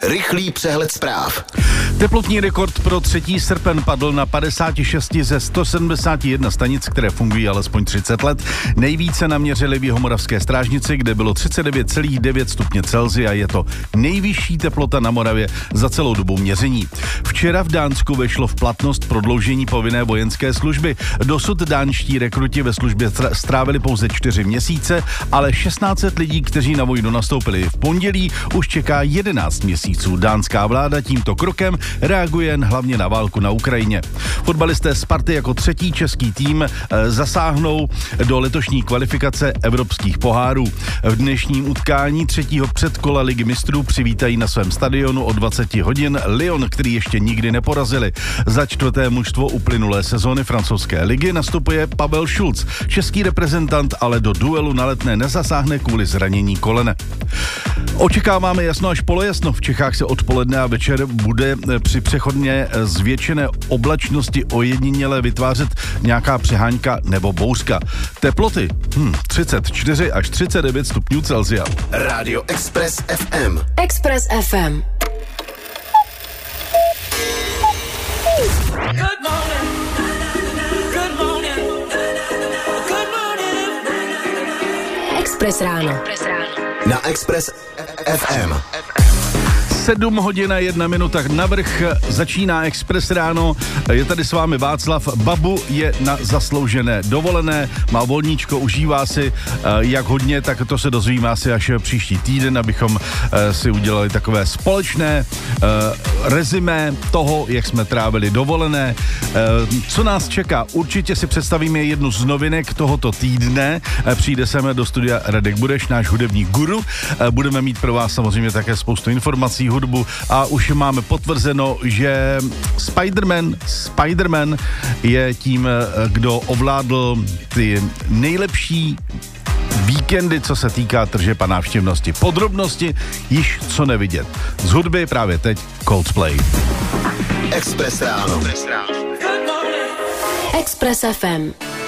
Rychlý přehled zpráv. Teplotní rekord pro 3. srpen padl na 56 ze 171 stanic, které fungují alespoň 30 let. Nejvíce naměřili v Jihomoravské Strážnici, kde bylo 39,9 stupně Celsia. Je to nejvyšší teplota na Moravě za celou dobu měření. Včera v Dánsku vešlo v platnost prodloužení povinné vojenské služby. Dosud dánští rekruti ve službě strávili pouze 4 měsíce, ale 1600 lidí, kteří na vojnu nastoupili v pondělí, už čeká 11 měsíců. Dánská vláda tímto krokem reaguje hlavně na válku na Ukrajině. Fotbalisté Sparty jako 3. český tým zasáhnou do letošní kvalifikace evropských pohárů. V dnešním utkání 3. předkola Ligy mistrů přivítají na svém stadionu o 20 hodin Lyon, který ještě nikdy neporazili. Za 4. mužstvo uplynulé sezóny francouzské ligy nastupuje Pavel Šulc. Český reprezentant ale do duelu na Letné nezasáhne kvůli zranění kolene. Očekáváme jasno až polojasno. V Čechách se odpoledne a večer bude při přechodně zvětšené oblačnosti ojediněle vytvářet nějaká přehánka nebo bouřka. Teploty 34 až 39 stupňů Celsia. Radio Express FM. Express FM. Good morning. Good morning. Good morning. Express ráno. Na Express FM. 7 hodin a 1 minuta navrch, začíná Express ráno, je tady s vámi Václav. Babu je na zasloužené dovolené, má volníčko, užívá si, jak hodně, tak to se dozvíme asi až příští týden, abychom si udělali takové společné rezimé toho, jak jsme trávili dovolené. Co nás čeká? Určitě si představíme jednu z novinek tohoto týdne, přijde sem do studia Radek Bureš, náš hudební guru, budeme mít pro vás samozřejmě také spoustu informací, hudbu a už máme potvrzeno, že Spider-Man je tím, kdo ovládl ty nejlepší víkendy, co se týká tržeb a návštěvnosti. Podrobnosti již co nevidět. Z hudby právě teď Coldplay. Express ráno. Express FM.